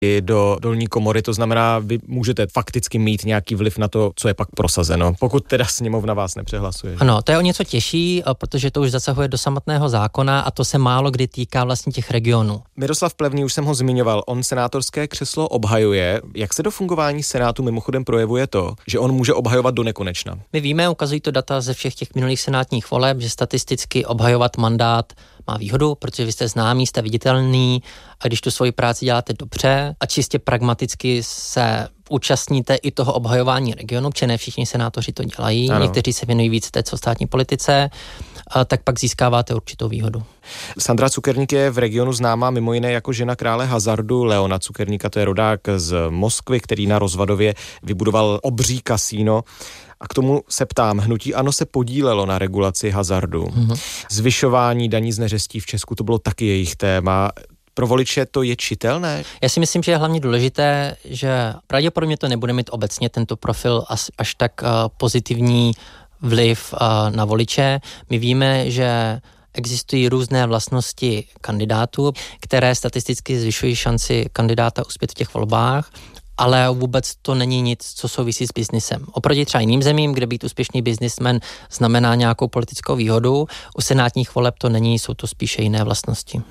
i do dolní komory, to znamená, vy můžete fakticky mít nějaký vliv na to, co je pak prosazeno, pokud teda sněmovna vás nepřehlasuje. Ano, to je o něco těžší, protože to už zasahuje do samotného zákona a to se málo kdy týká vlastně těch regionů. Miroslav Plevný, už jsem ho zmiňoval, on senátorské křeslo obhajuje. Jak se do fungování Senátu mimochodem projevuje to, že on může obhajovat do nekonečna? My víme, ukazují to data ze všech těch minulých senátních voleb, že statisticky obhajovat mandát má výhodu, protože vy jste známý, jste viditelný a když tu svoji práci děláte dobře a čistě pragmaticky se účastníte i toho obhajování regionu, protože ne všichni senátoři to dělají, ano. Někteří se věnují víc té celostátní politice, tak pak získáváte určitou výhodu. Sandra Cukerník je v regionu známá mimo jiné jako žena krále hazardu Leona Cukerníka, to je rodák z Moskvy, který na Rozvadově vybudoval obří kasíno. A k tomu se ptám, hnutí ANO se podílelo na regulaci hazardu. Zvyšování daní z neřestí v Česku, to bylo taky jejich téma. Pro voliče to je čitelné? Já si myslím, že je hlavně důležité, že pravděpodobně to nebude mít obecně tento profil až tak pozitivní vliv na voliče. My víme, že existují různé vlastnosti kandidátů, které statisticky zvyšují šanci kandidáta uspět v těch volbách, ale vůbec to není nic, co souvisí s biznisem. Oproti třeba jiným zemím, kde být úspěšný biznismen znamená nějakou politickou výhodu, u senátních voleb to není, jsou to spíše jiné vlastnosti.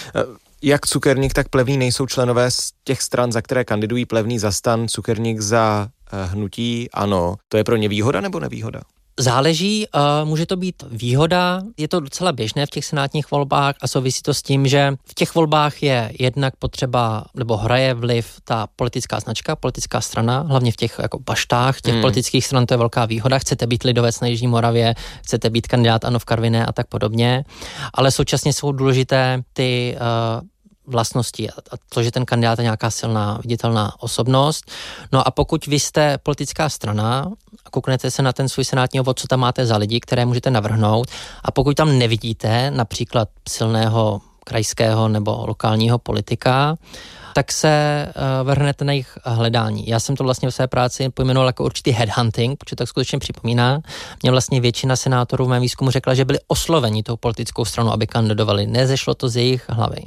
Jak Cukerník, tak Plevný nejsou členové z těch stran, za které kandidují. Plevný za STAN, Cukerník za hnutí ANO. To je pro ně výhoda nebo nevýhoda? Záleží, může to být výhoda, je to docela běžné v těch senátních volbách a souvisí to s tím, že v těch volbách je jednak potřeba, nebo hraje vliv ta politická značka, politická strana, hlavně v těch jako baštách, těch politických stran to je velká výhoda, chcete být lidovec na Jižní Moravě, chcete být kandidát ANO v Karviné a tak podobně, ale současně jsou důležité ty vlastnosti a to, že ten kandidát je nějaká silná, viditelná osobnost. No a pokud vy jste politická strana a kouknete se na ten svůj senátní obvod, co tam máte za lidi, které můžete navrhnout a pokud tam nevidíte například silného krajského nebo lokálního politika, tak se vrhnete na jejich hledání. Já jsem to vlastně v své práci pojmenoval jako určitý headhunting, protože tak skutečně připomíná. Mě vlastně většina senátorů v mém výzkumu řekla, že byli osloveni tou politickou stranou, aby kandidovali. Nezešlo to z jejich hlavy.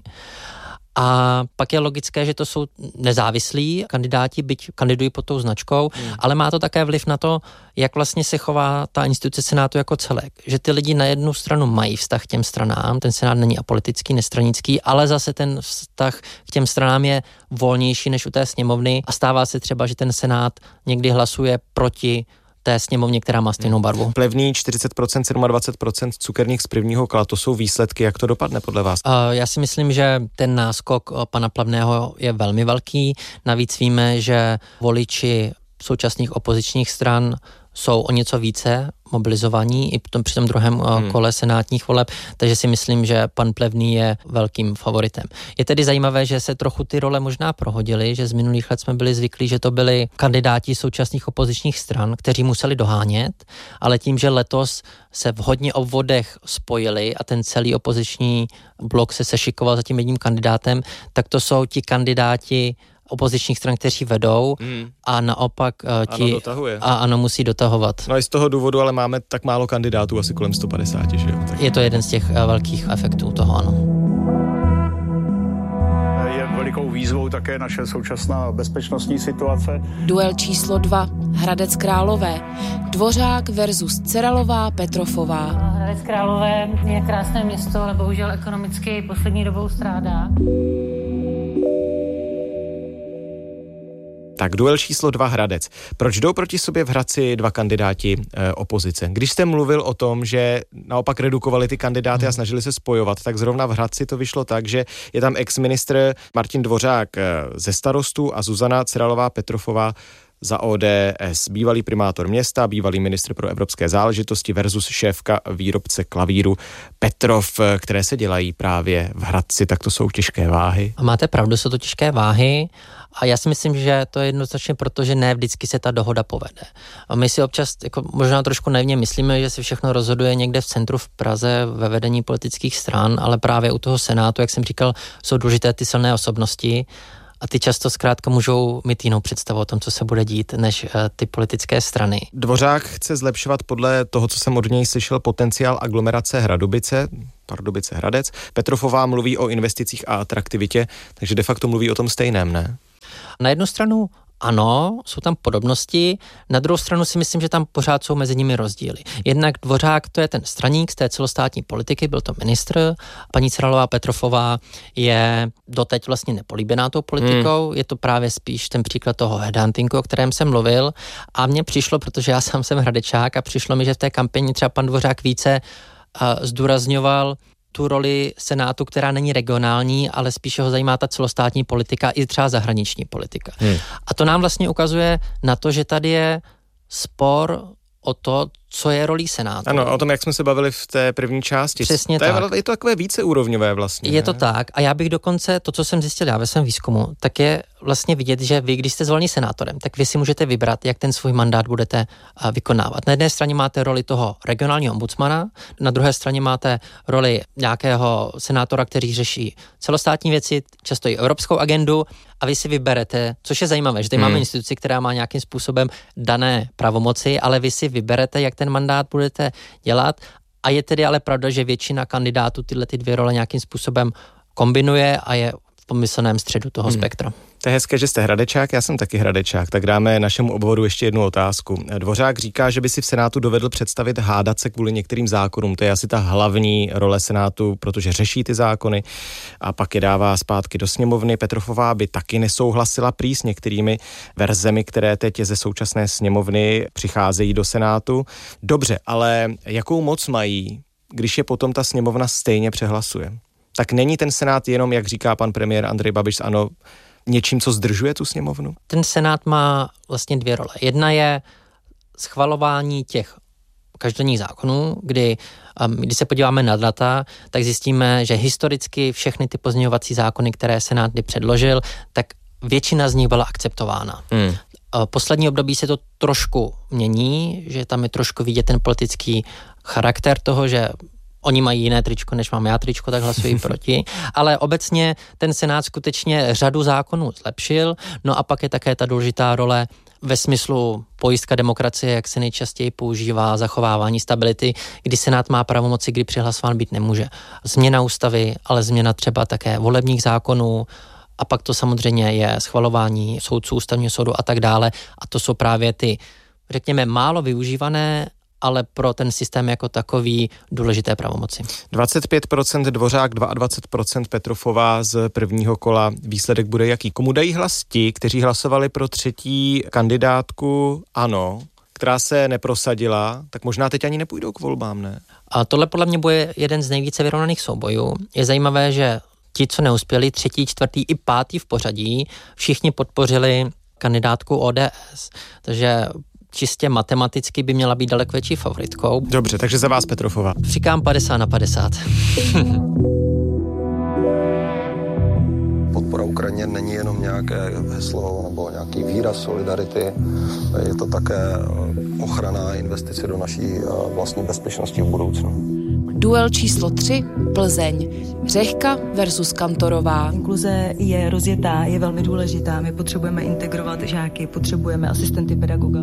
A pak je logické, že to jsou nezávislí kandidáti, byť kandidují pod tou značkou, ale má to také vliv na to, jak vlastně se chová ta instituce Senátu jako celek. Že ty lidi na jednu stranu mají vztah k těm stranám, ten Senát není apolitický, nestranický, ale zase ten vztah k těm stranám je volnější než u té sněmovny a stává se třeba, že ten Senát někdy hlasuje proti té sněmovně, která má stejnou barvu. Plevný 40%, 27%, Cukerník z prvního kola, to jsou výsledky, jak to dopadne podle vás? Já si myslím, že ten náskok pana Plevného je velmi velký. Navíc víme, že voliči současných opozičních stran jsou o něco více mobilizovaní i při tom druhém kole senátních voleb, takže si myslím, že pan Plevný je velkým favoritem. Je tedy zajímavé, že se trochu ty role možná prohodily, že z minulých let jsme byli zvyklí, že to byli kandidáti současných opozičních stran, kteří museli dohánět, ale tím, že letos se v hodně obvodech spojili a ten celý opoziční blok se sešikoval za tím jedním kandidátem, tak to jsou ti kandidáti opozičních stran, kteří vedou a naopak ANO musí dotahovat. No i z toho důvodu ale máme tak málo kandidátů, asi kolem 150, že jo? Tak. Je to jeden z těch velkých efektů toho, ano. Je velikou výzvou také naše současná bezpečnostní situace. Duel číslo 2. Hradec Králové. Dvořák versus Ceralová Petrofová. Hradec Králové je krásné město, ale bohužel ekonomicky poslední dobou strádá. Tak duel číslo 2 Hradec. Proč jdou proti sobě v Hradci dva kandidáti opozice? Když jste mluvil o tom, že naopak redukovali ty kandidáty a snažili se spojovat, tak zrovna v Hradci to vyšlo tak, že je tam ex-ministr Martin Dvořák ze Starostů a Zuzana Ceralová Petrofová za ODS, bývalý primátor města, bývalý ministr pro evropské záležitosti versus šéfka výrobce klavíru Petrov, které se dělají právě v Hradci, tak to jsou těžké váhy. A máte pravdu, jsou to těžké váhy a já si myslím, že to je jednoznačně proto, že ne vždycky se ta dohoda povede. A my si občas jako možná trošku naivně myslíme, že se všechno rozhoduje někde v centru v Praze ve vedení politických stran, ale právě u toho Senátu, jak jsem říkal, jsou důležité ty silné osobnosti a ty často zkrátka můžou mít jinou představu o tom, co se bude dít, než ty politické strany. Dvořák chce zlepšovat podle toho, co jsem od něj slyšel, potenciál aglomerace Pardubice Hradec. Petrofová mluví o investicích a atraktivitě, takže de facto mluví o tom stejném, ne? Na jednu stranu ano, jsou tam podobnosti, na druhou stranu si myslím, že tam pořád jsou mezi nimi rozdíly. Jednak Dvořák, to je ten straník z té celostátní politiky, byl to ministr, paní Ceralová Petrofová je doteď vlastně nepolíbená tou politikou, je to právě spíš ten příklad toho headhuntingu, o kterém jsem mluvil, a mně přišlo, protože já sám jsem Hradečák a přišlo mi, že v té kampani třeba pan Dvořák více zdůrazňoval tu roli Senátu, která není regionální, ale spíše ho zajímá ta celostátní politika i třeba zahraniční politika. A to nám vlastně ukazuje na to, že tady je spor o to, co je rolí Senátu. Ano, o tom, jak jsme se bavili v té první části. Přesně tak. Je to takové víceúrovňové vlastně. Je to tak a já bych dokonce, to, co jsem zjistil já ve svém výzkumu, tak je vlastně vidět, že vy, když jste zvoleni senátorem, tak vy si můžete vybrat, jak ten svůj mandát budete vykonávat. Na jedné straně máte roli toho regionálního ombudsmana, na druhé straně máte roli nějakého senátora, který řeší celostátní věci, často i evropskou agendu, a vy si vyberete, což je zajímavé, že tady máme instituci, která má nějakým způsobem dané pravomoci, ale vy si vyberete, jak ten mandát budete dělat, a je tedy ale pravda, že většina kandidátů tyhle ty dvě role nějakým způsobem kombinuje a je v pomyslném středu toho spektra. To je hezké, že jste Hradečák, já jsem taky Hradečák, tak dáme našemu obvodu ještě jednu otázku. Dvořák říká, že by si v Senátu dovedl představit hádat se kvůli některým zákonům, to je asi ta hlavní role Senátu, protože řeší ty zákony a pak je dává zpátky do sněmovny. Petrofová by taky nesouhlasila prý s některými verzemi, které teď ze současné sněmovny přicházejí do Senátu. Dobře, ale jakou moc mají, když je potom ta sněmovna stejně přehlasuje? Tak není ten Senát jenom, jak říká pan premiér Andrej Babiš, ano, něčím, co zdržuje tu sněmovnu? Ten Senát má vlastně dvě role. Jedna je schvalování těch každodenních zákonů, kdy když se podíváme na data, tak zjistíme, že historicky všechny ty pozměňovací zákony, které Senát kdy předložil, tak většina z nich byla akceptována. Poslední období se to trošku mění, že tam je trošku vidět ten politický charakter toho, že oni mají jiné tričko, než mám já tričko, tak hlasují proti, ale obecně ten Senát skutečně řadu zákonů zlepšil, no a pak je také ta důležitá role ve smyslu pojistka demokracie, jak se nejčastěji používá, zachovávání stability, kdy Senát má pravomoci, kdy přihlasován být nemůže. Změna ústavy, ale změna třeba také volebních zákonů, a pak to samozřejmě je schvalování soudců ústavního soudu a tak dále, a to jsou právě ty, řekněme, málo využívané, ale pro ten systém jako takový důležité pravomoci. 25% Dvořák, 22% Petrofová z prvního kola. Výsledek bude jaký? Komu dají hlas ti, kteří hlasovali pro třetí kandidátku ANO, která se neprosadila, tak možná teď ani nepůjdou k volbám, ne? A tohle podle mě bude jeden z nejvíce vyrovnaných soubojů. Je zajímavé, že ti, co neuspěli, třetí, čtvrtý i pátý v pořadí, všichni podpořili kandidátku ODS. Takže čistě matematicky by měla být daleko větší favoritkou. Dobře, takže za vás Petrofová. Říkám 50/50. Podpora Ukrajině není jenom nějaké heslo nebo nějaký výraz solidarity, je to také ochrana investice do naší vlastní bezpečnosti v budoucnu. Duel číslo 3, Plzeň. Řehka versus Kantorová. Inkluze je rozjetá, je velmi důležitá. My potřebujeme integrovat žáky, potřebujeme asistenty pedagoga.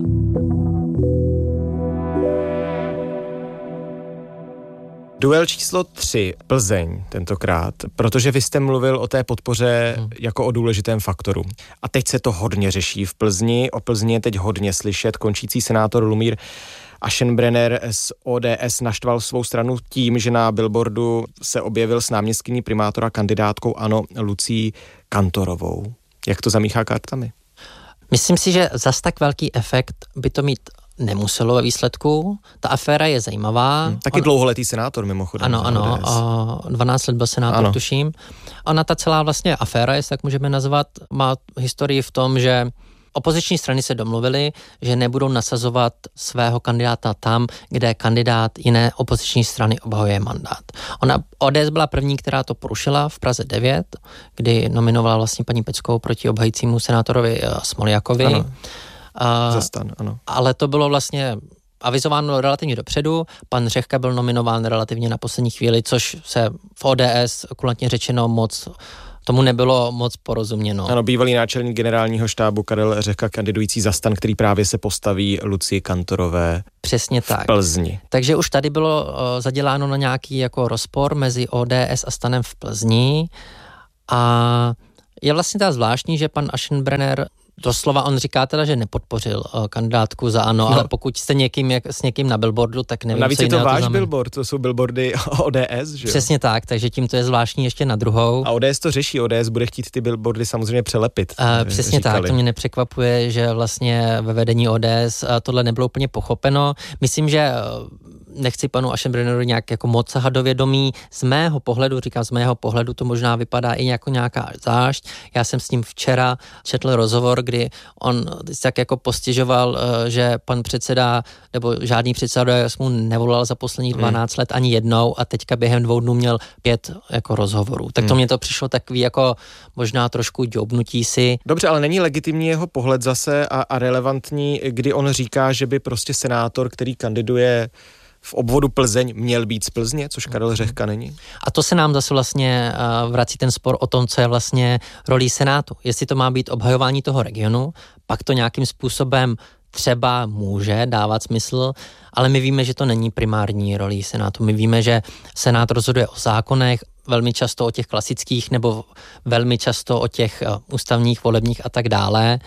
Duel číslo 3, Plzeň tentokrát, protože vy jste mluvil o té podpoře jako o důležitém faktoru. A teď se to hodně řeší v Plzni, o Plzni je teď hodně slyšet. Končící senátor Lumír Aschenbrenner z ODS naštval svou stranu tím, že na billboardu se objevil s náměstkyní primátora kandidátkou ANO Lucí Kantorovou. Jak to zamíchá kartami? Myslím si, že zas tak velký efekt by to mít nemuselo ve výsledku. Ta aféra je zajímavá. Taky dlouholetý senátor mimochodem. Ano, 12 let byl senátor, tuším. Ona ta celá vlastně aféra, jestli tak můžeme nazvat, má historii v tom, že opoziční strany se domluvily, že nebudou nasazovat svého kandidáta tam, kde kandidát jiné opoziční strany obhajuje mandát. ODS byla první, která to porušila v Praze 9, kdy nominovala vlastně paní Peckovou proti obhajícímu senátorovi Smoljakovi. Ano. Zastan, ano. Ale to bylo vlastně avizováno relativně dopředu. Pan Řehka byl nominován relativně na poslední chvíli, což se v ODS kulantně řečeno tomu nebylo moc porozuměno. Ano, bývalý náčelník generálního štábu Karel Řehka, kandidující za STAN, který právě se postaví Lucii Kantorové. Přesně tak. V Plzni. Takže už tady bylo zaděláno na nějaký jako rozpor mezi ODS a STANem v Plzni a Je vlastně ta zvláštní, že pan Aschenbrenner doslova on říká teda, že nepodpořil kandidátku za ANO, ale pokud jste s někým na billboardu, tak nevím, navíc co je to váš znamená. billboard, to jsou billboardy ODS, že jo? Přesně tak, takže tím to je zvláštní ještě na druhou. A ODS to řeší, ODS bude chtít ty billboardy samozřejmě přelepit. Přesně říkali. Tak, to mě nepřekvapuje, že vlastně ve vedení ODS tohle nebylo úplně pochopeno. Myslím, že nechci panu Aschenbrennerovi nějak jako moc sahat do vědomí. Z mého pohledu to možná vypadá i jako nějaká zášť. Já jsem s ním včera četl rozhovor, kdy on tak jako postěžoval, že pan předseda nebo žádný předseda mu nevolal za posledních 12 let ani jednou a teďka během 2 dnů měl 5 jako rozhovorů. Tak to mně to přišlo takový jako možná trošku ďobnutí si. Dobře, ale není legitimní jeho pohled zase a relevantní, kdy on říká, že by prostě senátor, který kandiduje v obvodu Plzeň, měl být z Plzně, což Karel Řehka není. A to se nám zase vlastně vrací ten spor o tom, co je vlastně rolí Senátu. Jestli to má být obhajování toho regionu, pak to nějakým způsobem třeba může dávat smysl, ale my víme, že to není primární rolí Senátu. My víme, že Senát rozhoduje o zákonech, velmi často o těch klasických nebo velmi často o těch ústavních, volebních a tak dále.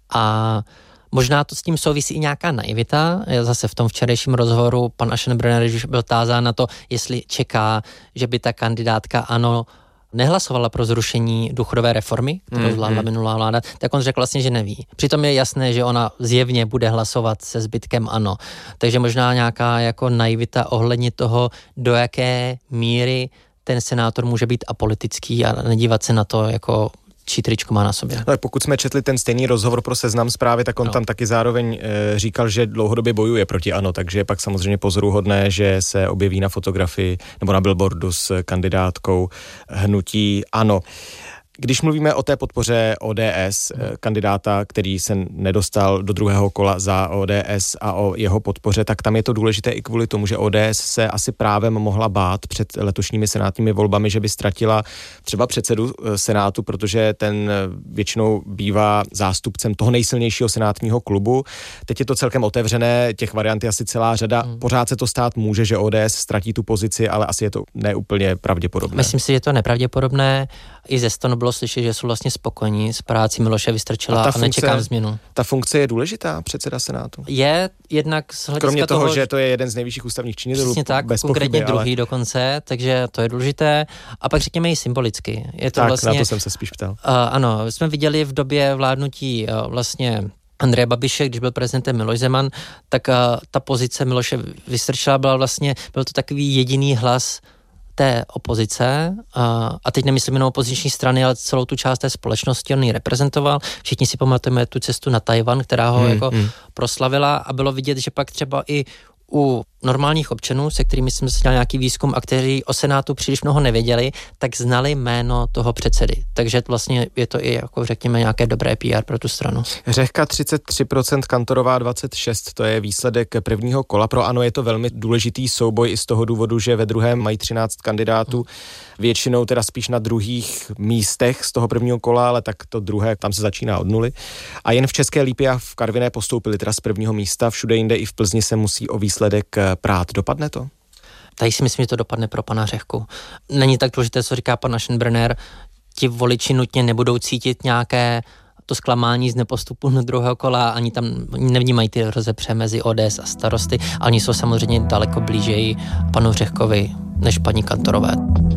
A možná to s tím souvisí i nějaká naivita. Zase v tom včerejším rozhovoru pan Aschenbrenner, když byl tázán na to, jestli čeká, že by ta kandidátka ANO nehlasovala pro zrušení důchodové reformy, kterou zvládla minulá vláda, tak on řekl vlastně, že neví. Přitom je jasné, že ona zjevně bude hlasovat se zbytkem ANO. Takže možná nějaká jako naivita ohledně toho, do jaké míry ten senátor může být apolitický a nedívat se na to jako čí tričko má na sobě. No, pokud jsme četli ten stejný rozhovor pro Seznam Zprávy, tak on tam taky zároveň říkal, že dlouhodobě bojuje proti ANO, takže je pak samozřejmě pozoruhodné, že se objeví na fotografii nebo na billboardu s kandidátkou hnutí ANO. Když mluvíme o té podpoře ODS, kandidáta, který se nedostal do druhého kola za ODS a o jeho podpoře, tak tam je to důležité i kvůli tomu, že ODS se asi právem mohla bát před letošními senátními volbami, že by ztratila třeba předsedu Senátu, protože ten většinou bývá zástupcem toho nejsilnějšího senátního klubu. Teď je to celkem otevřené, těch variant je asi celá řada. Pořád se to stát může, že ODS ztratí tu pozici, ale asi je to neúplně pravděpodobné. Myslím si, že je to nepravděpodobné. I ze stanu bylo slyšet, že jsou vlastně spokojení s práci Miloše Vystrčila a nečekám změnu. Ta funkce je důležitá, předseda Senátu? Je jednak z hlediska kromě toho, že to je jeden z nejvyšších ústavních činitelů. Přesně tak, konkrétně druhý dokonce, takže to je důležité. A pak řekněme i symbolicky. Je to tak, vlastně, na to jsem se spíš ptal. Ano, jsme viděli v době vládnutí vlastně Andreje Babiše, když byl prezidentem Miloš Zeman, tak ta pozice Miloše Vystrčila byl to takový jediný hlas té opozice, a teď nemyslím jenom opoziční strany, ale celou tu část té společnosti, on ji reprezentoval. Všichni si pamatujeme tu cestu na Tajvan, která ho proslavila a bylo vidět, že pak třeba i u normálních občanů, se kterými jsme si dělali nějaký výzkum a kteří o Senátu příliš mnoho nevěděli, tak znali jméno toho předsedy. Takže vlastně je to i jako řekněme nějaké dobré PR pro tu stranu. Řehka 33%, Kantorová 26%, to je výsledek prvního kola. Pro ANO je to velmi důležitý souboj i z toho důvodu, že ve druhém mají 13 kandidátů, většinou teda spíš na druhých místech z toho prvního kola, ale tak to druhé, tam se začíná od nuly. A jen v České Lípě a v Karviné postoupili teda z prvního místa, všude jinde i v Plzni se musí o výsledek prát. Dopadne to? Tady si myslím, že to dopadne pro pana Řehku. Není tak důležité, co říká pan Aschenbrenner. Ti voliči nutně nebudou cítit nějaké to zklamání z nepostupu do druhého kola, ani tam nevnímají ty rozepře mezi ODS a Starosty, a oni jsou samozřejmě daleko blížeji panu Řehkovi než paní Kantorové.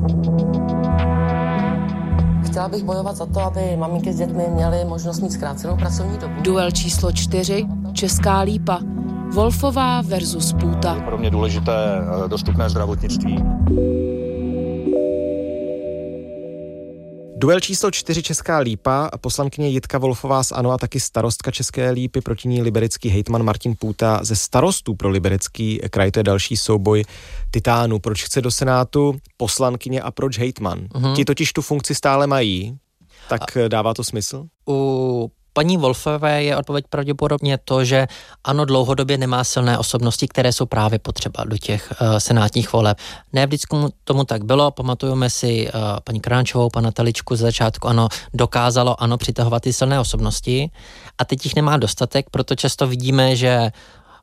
Chtěla bych bojovat za to, aby maminky s dětmi měly možnost mít zkrácenou pracovní dobu. Duel číslo 4, Česká Lípa. Wolfová versus Půta. Pro mě důležité dostupné zdravotnictví. Duel číslo 4, Česká Lípa, poslankyně Jitka Wolfová z ANO a taky starostka České Lípy, proti ní liberecký hejtman Martin Půta ze Starostů pro Liberecký kraj. To je další souboj titánů. Proč chce do Senátu poslankyně a proč hejtman? Ti totiž tu funkci stále mají, tak dává to smysl? U paní Wolfové je odpověď pravděpodobně to, že ANO dlouhodobě nemá silné osobnosti, které jsou právě potřeba do těch senátních voleb. Ne vždycky tomu tak bylo, pamatujeme si paní Krnáčovou, pana Teličku, z začátku ANO dokázalo ANO přitahovat ty silné osobnosti a teď jich nemá dostatek, proto často vidíme, že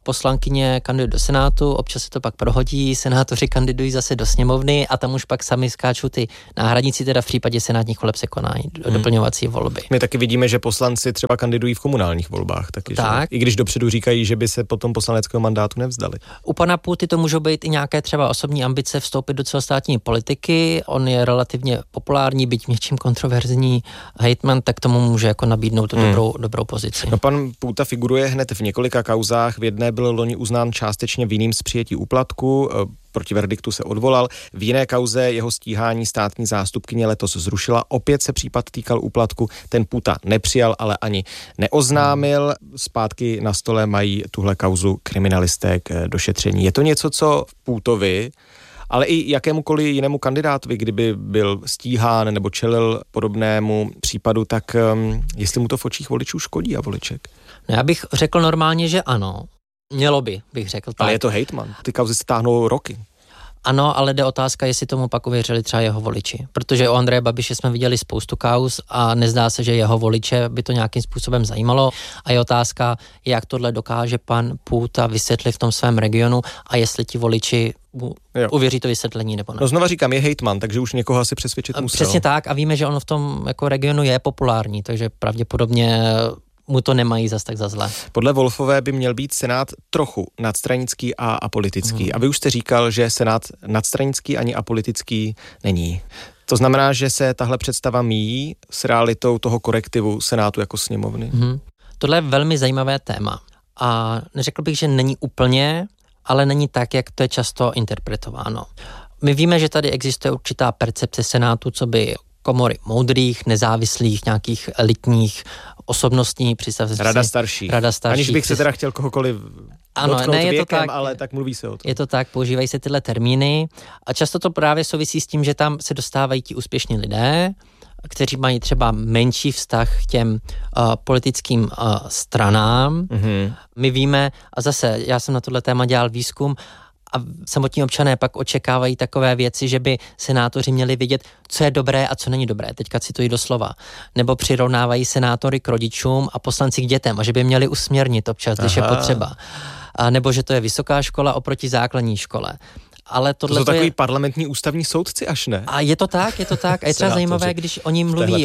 poslankyně kandidují do Senátu, občas se to pak prohodí, senátoři kandidují zase do sněmovny a tam už pak sami skáčou ty náhradníci, teda v případě senátních voleb se konají doplňovací volby. My taky vidíme, že poslanci třeba kandidují v komunálních volbách taky, tak. Že? I když dopředu říkají, že by se potom poslaneckého mandátu nevzdali. U pana Půty to můžou být i nějaké třeba osobní ambice vstoupit do celostátní politiky. On je relativně populární, byť něčím kontroverzní hejtman, tak tomu může jako nabídnout tu dobrou pozici. No, pan Půta figuruje hned v několika kauzách. V jedné byl loni uznán částečně vinným z přijetí úplatku, proti verdiktu se odvolal. V jiné kauze jeho stíhání státní zástupkyně letos zrušila. Opět se případ týkal úplatku. Ten Půta nepřijal, ale ani neoznámil. Zpátky na stole mají tuhle kauzu kriminalisté k došetření. Je to něco, co v Půtovi, ale i jakémukoliv jinému kandidátovi, kdyby byl stíhán nebo čelil podobnému případu, tak jestli mu to v očích voličů škodí a voliček? No, já bych řekl normálně, že ano. Mělo by, bych řekl. Tak. Ale je to hejtman. Ty kauzy se táhnou roky. Ano, ale jde otázka, jestli tomu pak uvěřili třeba jeho voliči. Protože o Andreje Babiše jsme viděli spoustu kauz a nezdá se, že jeho voliče by to nějakým způsobem zajímalo. A je otázka, jak tohle dokáže pan Půta vysvětlit v tom svém regionu a jestli ti voliči uvěří to vysvětlení nebo ne. No znova říkám, je hejtman, takže už někoho asi přesvědčit musel. Přesně tak a víme, že on v tom jako regionu je populární, takže pravděpodobně mu to nemají zas tak za zlé. Podle Wolfové by měl být Senát trochu nadstranický a apolitický. A vy už jste říkal, že Senát nadstranický ani apolitický není. To znamená, že se tahle představa míjí s realitou toho korektivu Senátu jako sněmovny? Tohle je velmi zajímavé téma. A neřekl bych, že není úplně, ale není tak, jak to je často interpretováno. My víme, že tady existuje určitá percepce Senátu, co by komory moudrých, nezávislých, nějakých elitních osobností, Rada starších. Aniž bych se teda chtěl kohokoliv dotknout věkem, tak, ale tak mluví se o tom. Je to tak, používají se tyhle termíny a často to právě souvisí s tím, že tam se dostávají ti úspěšní lidé, kteří mají třeba menší vztah k těm politickým stranám. My víme, a zase já jsem na tohle téma dělal výzkum, a samotní občané pak očekávají takové věci, že by senátoři měli vědět, co je dobré a co není dobré. Teďka cituji doslova. Nebo přirovnávají senátory k rodičům a poslanci k dětem a že by měli usměrnit občas, když je potřeba. A nebo že to je vysoká škola oproti základní škole. Ale tohle to jsou takový parlamentní ústavní soudci až ne? A je to tak. A je třeba zajímavé, když oni mluví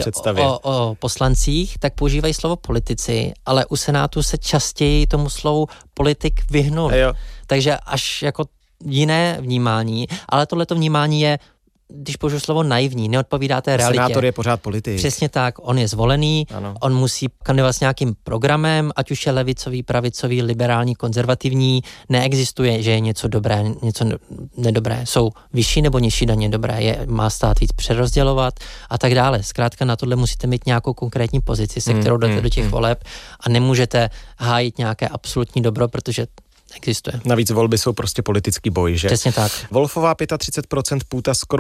o poslancích, tak používají slovo politici, ale u Senátu se častěji tomu slovu politik vyhnul. Takže až jako jiné vnímání, ale tohleto vnímání je, když použiju slovo naivní, neodpovídá té realitě. Senátor je pořád politik. Přesně tak, on je zvolený, on musí kandidovat s nějakým programem, ať už je levicový, pravicový, liberální, konzervativní, neexistuje, že je něco dobré, něco nedobré. Jsou vyšší nebo nižší daně dobré, má stát víc přerozdělovat a tak dále. Zkrátka na tohle musíte mít nějakou konkrétní pozici, se kterou jdete do těch voleb a nemůžete hájit nějaké absolutní dobro, protože existuje. Navíc volby jsou prostě politický boj, že? Přesně tak. Wolfová 35%, Půta skoro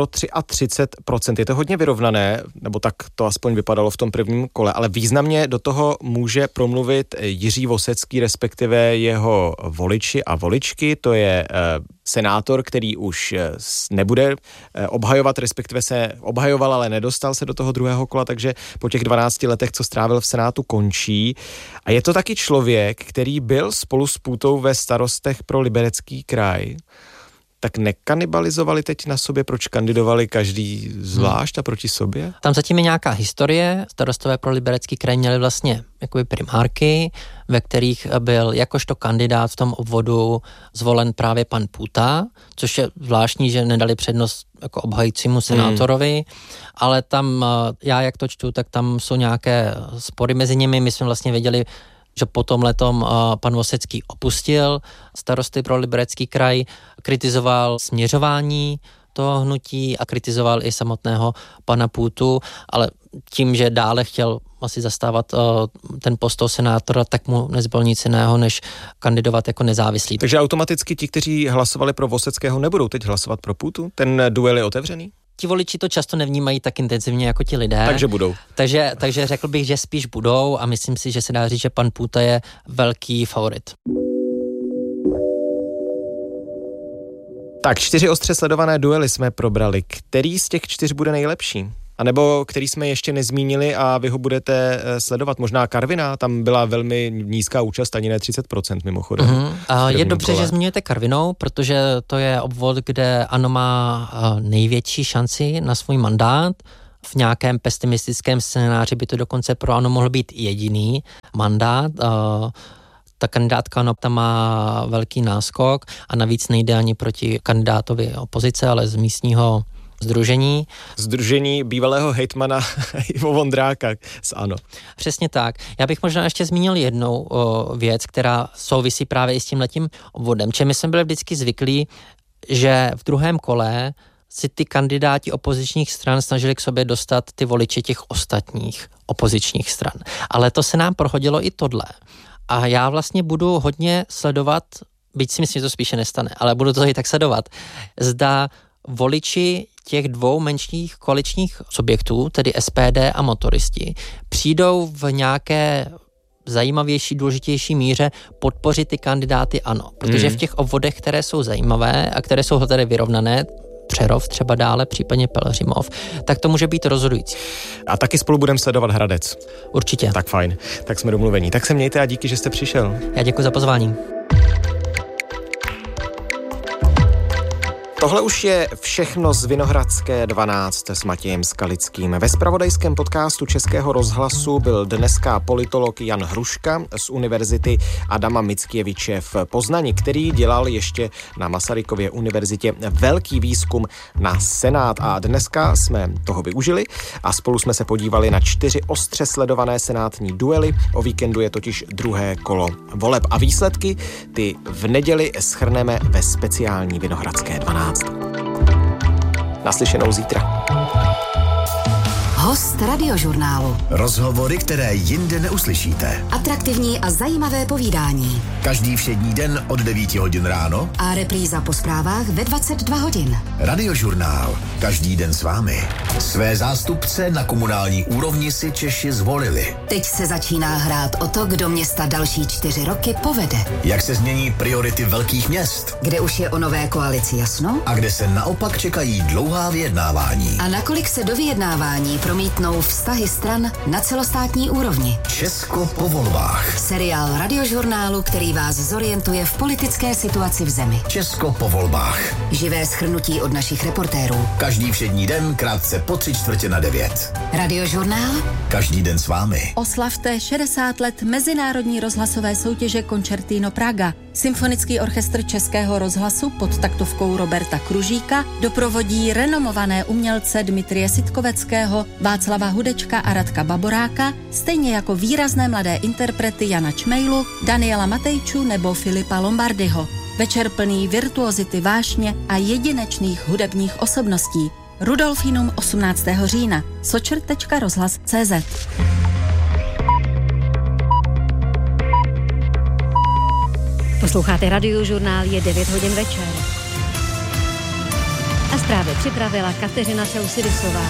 33%. Je to hodně vyrovnané, nebo tak to aspoň vypadalo v tom prvním kole, ale významně do toho může promluvit Jiří Vosecký, respektive jeho voliči a voličky. To je senátor, který už nebude obhajovat, respektive se obhajoval, ale nedostal se do toho druhého kola, takže po těch 12 letech, co strávil v Senátu, končí. A je to taky člověk, který byl spolu s Půtou ve starostech pro Liberecký kraj. Tak nekanibalizovali teď na sobě, proč kandidovali každý zvlášť a proti sobě? Tam zatím je nějaká historie. Starostové pro Liberecký kraj měli vlastně jakoby primárky, ve kterých byl jakožto kandidát v tom obvodu zvolen právě pan Půta, což je zvláštní, že nedali přednost jako obhajícímu senátorovi, ale tam, já jak to čtu, tak tam jsou nějaké spory mezi nimi. My jsme vlastně věděli, že po tomhletom pan Vosecký opustil starosty pro Liberecký kraj, kritizoval směřování toho hnutí a kritizoval i samotného pana Půtu, ale tím, že dále chtěl asi zastávat ten post toho senátora, tak mu nezbylo nic jiného, než kandidovat jako nezávislý. Takže automaticky ti, kteří hlasovali pro Voseckého, nebudou teď hlasovat pro Půtu? Ten duel je otevřený? Ti voliči to často nevnímají tak intenzivně jako ti lidé. Takže budou. Takže řekl bych, že spíš budou a myslím si, že se dá říct, že pan Půta je velký favorit. Tak 4 ostře sledované duely jsme probrali. Který z těch 4 bude nejlepší? A nebo který jsme ještě nezmínili a vy ho budete sledovat, možná Karviná, tam byla velmi nízká účast, ani ne 30% mimochodem. A je dobře, že zmiňujete Karvinou, protože to je obvod, kde ANO má největší šanci na svůj mandát. V nějakém pesimistickém scénáři by to dokonce pro ANO mohl být jediný mandát. Ta kandidátka ANO tam má velký náskok a navíc nejde ani proti kandidátovi opozice, ale z místního sdružení. Združení bývalého hejtmana Ivo Vondráka z ANO. Přesně tak. Já bych možná ještě zmínil jednou věc, která souvisí právě i s tímhletím obvodem. Čím my jsme byli vždycky zvyklí, že v druhém kole si ty kandidáti opozičních stran snažili k sobě dostat ty voliče těch ostatních opozičních stran. Ale to se nám prohodilo i tohle. A já vlastně budu hodně sledovat, byť si myslím, že to spíše nestane, ale budu to i tak sledovat, zda voliči těch dvou menších koaličních subjektů, tedy SPD a motoristi, přijdou v nějaké zajímavější, důležitější míře podpořit ty kandidáty ANO. Protože v těch obvodech, které jsou zajímavé a které jsou tedy vyrovnané, Přerov třeba dále, případně Pelhřimov, tak to může být rozhodující. A taky spolu budeme sledovat Hradec. Určitě. Tak fajn, tak jsme domluvení. Tak se mějte a díky, že jste přišel. Já děkuji za pozvání. Tohle už je všechno z Vinohradské 12 s Matějem Skalickým. Ve zpravodajském podcastu Českého rozhlasu byl dneska politolog Jan Hruška z Univerzity Adama Mickiewicze v Poznani, který dělal ještě na Masarykově univerzitě velký výzkum na Senát. A dneska jsme toho využili a spolu jsme se podívali na 4 ostře sledované senátní duely. O víkendu je totiž druhé kolo voleb. A výsledky ty v neděli shrneme ve speciální Vinohradské 12. Naslyšenou zítra. Host Radiožurnálu. Rozhovory, které jinde neuslyšíte. Atraktivní a zajímavé povídání. Každý všední den od 9 hodin ráno. A repríza po zprávách ve 22 hodin. Radiožurnál. Každý den s vámi. Své zástupce na komunální úrovni si Češi zvolili. Teď se začíná hrát o to, kdo města další 4 roky povede. Jak se změní priority velkých měst. Kde už je o nové koalici jasno. A kde se naopak čekají dlouhá vyjednávání. A nakolik se do vyjednávání promítnou vztahy stran na celostátní úrovni. Česko po volbách. Seriál Radiožurnálu, který vás zorientuje v politické situaci v zemi. Česko po volbách. Živé shrnutí od našich reportérů. Každý všední den krátce po 8:45. Radiožurnál. Každý den s vámi. Oslavte 60 let mezinárodní rozhlasové soutěže Concertino Praga. Symfonický orchestr Českého rozhlasu pod taktovkou Roberta Kružíka doprovodí renomované umělce Dmitrie Sitkoveckého, Václava Hudečka a Radka Baboráka, stejně jako výrazné mladé interprety Jana Čmejlu, Daniela Matejču nebo Filipa Lombardyho. Večer plný virtuozity vášně a jedinečných hudebních osobností. Rudolfinum 18. října. sočr.rozhlas.cz. Posloucháte Radiožurnál, je 9 hodin večer. A zprávy připravila Kateřina Sousidisová.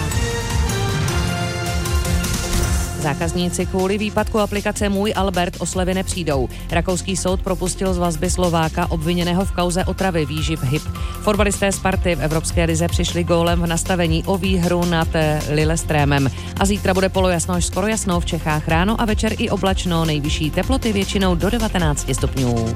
Zákazníci kvůli výpadku aplikace Můj Albert o slevy nepřijdou. Rakouský soud propustil z vazby Slováka obviněného v kauze otravy výživ hyb. Fotbalisté Sparty v Evropské lize přišli gólem v nastavení o výhru nad Lillestrémem. A zítra bude polojasno až skoro jasno v Čechách ráno a večer i oblačno, nejvyšší teploty většinou do 19 stupňů.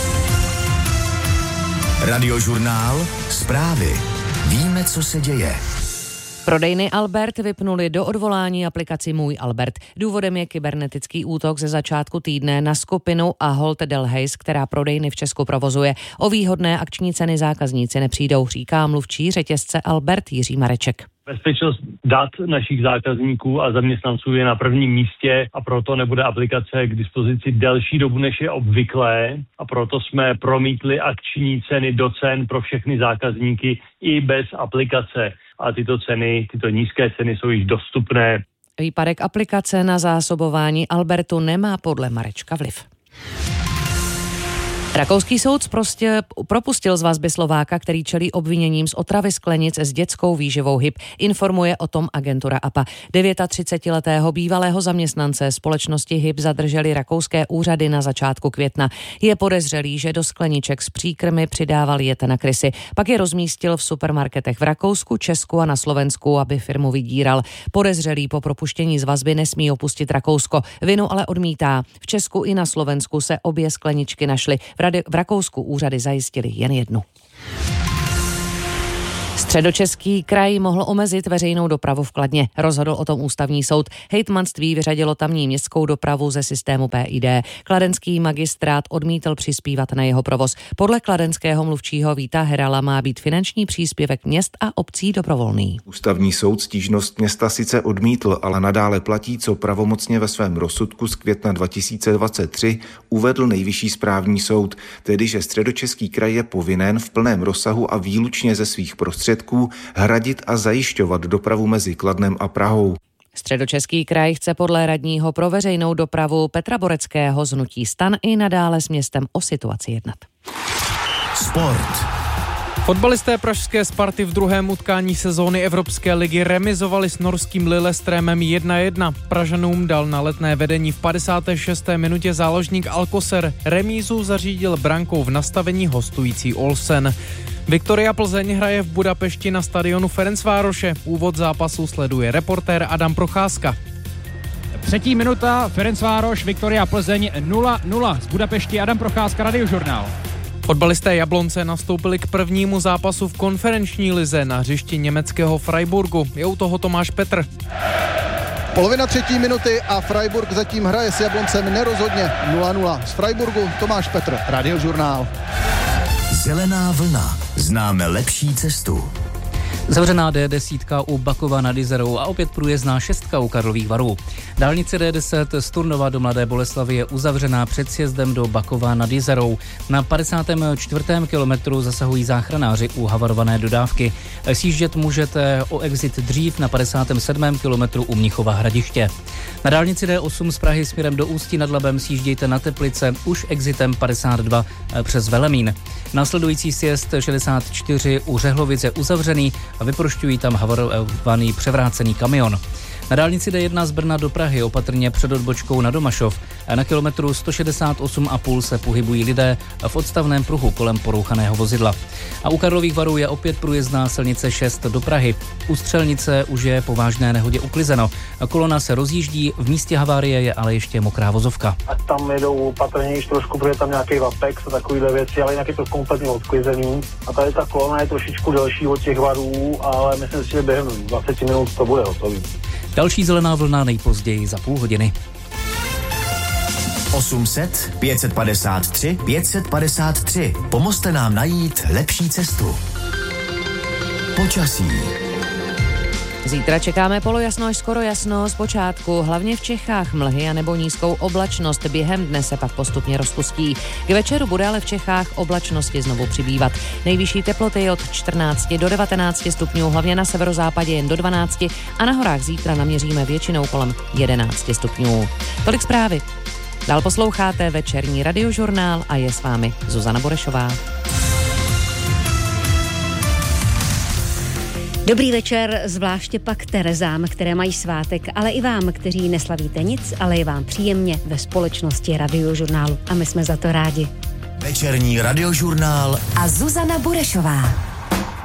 Radiožurnál, zprávy. Víme, co se děje. Prodejny Albert vypnuli do odvolání aplikaci Můj Albert. Důvodem je kybernetický útok ze začátku týdne na skupinu Ahold Delhaize, která prodejny v Česku provozuje. O výhodné akční ceny zákazníci nepřijdou, říká mluvčí řetězce Albert Jiří Mareček. Bezpečnost dat našich zákazníků a zaměstnanců je na prvním místě a proto nebude aplikace k dispozici delší dobu, než je obvyklé, a proto jsme promítli akční ceny do cen pro všechny zákazníky i bez aplikace. A tyto nízké ceny jsou již dostupné. Výpadek aplikace na zásobování Albertu nemá podle Marečka vliv. Rakouský soud propustil z vazby Slováka, který čelí obviněním z otravy sklenic s dětskou výživou HIP. Informuje o tom agentura APA. 39letého bývalého zaměstnance společnosti HIP zadrželi rakouské úřady na začátku května. Je podezřelý, že do skleniček s příkrmy přidával jed na krysy. Pak je rozmístil v supermarketech v Rakousku, Česku a na Slovensku, aby firmu vydíral. Podezřelý po propuštění z vazby nesmí opustit Rakousko. Vinu ale odmítá. V Česku i na Slovensku se obě skleničky našly. V Rakousku úřady zajistili jen jednu. Středočeský kraj mohl omezit veřejnou dopravu v Kladně. Rozhodl o tom ústavní soud. Hejtmanství vyřadilo tamní městskou dopravu ze systému PID. Kladenský magistrát odmítl přispívat na jeho provoz. Podle kladenského mluvčího Víta Herala má být finanční příspěvek měst a obcí dobrovolný. Ústavní soud stížnost města sice odmítl, ale nadále platí, co pravomocně ve svém rozsudku z května 2023 uvedl Nejvyšší správní soud, tedy že Středočeský kraj je povinen v plném rozsahu a výlučně ze svých prostředků hradit a zajišťovat dopravu mezi Kladnem a Prahou. Středočeský kraj chce podle radního pro veřejnou dopravu Petra Boreckého z hnutí STAN i nadále s městem o situaci jednat. Sport. Fotbalisté pražské Sparty v druhém utkání sezóny Evropské ligy remizovali s norským Lillestrømem 1-1. Pražanům dal na letné vedení v 56. minutě záložník Alcocer. Remízu zařídil brankou v nastavení hostující Olsen. Viktoria Plzeň hraje v Budapešti na stadionu Ferencvároše. Úvod zápasu sleduje reportér Adam Procházka. 3. minuta, Ferencvároš, Viktoria Plzeň 0-0. Z Budapešti Adam Procházka, Radiožurnál. Fotbalisté Jablonce nastoupili k prvnímu zápasu v konferenční lize na hřišti německého Freiburgu. Je u toho Tomáš Petr. Polovina 3. minuty a Freiburg zatím hraje s Jabloncem nerozhodně 0-0. Z Freiburgu Tomáš Petr, Radiožurnál. Zelená vlna. Známe lepší cestu. Zavřená D10 u Bakova nad Jizerou a opět průjezdná 6 u Karlových Varů. Dálnice D10 z Turnova do Mladé Boleslavi je uzavřená před sjezdem do Bakova nad Jizerou. Na 54. kilometru zasahují záchranáři u havarované dodávky. Sjíždět můžete o exit dřív na 57. kilometru u Mnichova Hradiště. Na dálnici D8 z Prahy směrem do Ústí nad Labem sjíždějte na Teplice už exitem 52 přes Velemín. Následující sjezd 64 u Řehlovic je uzavřený a vyprošťují tam havarovaný převrácený kamion. Na dálnici D1 z Brna do Prahy opatrně před odbočkou na Domašov. Na kilometru 168,5 se pohybují lidé v odstavném pruhu kolem porouchaného vozidla. A u Karlových Varů je opět průjezdná silnice 6 do Prahy. U Střelnice už je po vážné nehodě uklizeno. Kolona se rozjíždí, v místě havárie je ale ještě mokrá vozovka. Ať tam jedou patrnější trošku, protože tam nějaký vapex a takovýhle věci, ale jinak je to kompletně odklizený. A tady ta kolona je trošičku delší od těch varů, ale myslím si, že během 20 minut to bude hotový. Další zelená vlna nejpozději za půl hodiny. 800 553 553. Pomozte nám najít lepší cestu. Počasí. Zítra čekáme polojasno až skoro jasno, zpočátku hlavně v Čechách mlhy a nebo nízkou oblačnost, během dne se pak postupně rozpustí. K večeru bude ale v Čechách oblačnosti znovu přibývat. Nejvyšší teploty od 14 do 19 stupňů, hlavně na severozápadě jen do 12 a na horách zítra naměříme většinou kolem 11 stupňů. Tolik zprávy. Dál posloucháte večerní Radiožurnál a je s vámi Zuzana Borešová. Dobrý večer, zvláště pak Terezám, které mají svátek, ale i vám, kteří neslavíte nic, ale je vám příjemně ve společnosti Radiožurnálu a my jsme za to rádi. Večerní Radiožurnál a Zuzana Borešová.